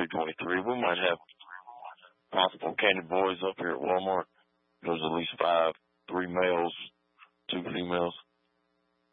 2023. We might have possible candy boys up here at Walmart. There's at least 3 males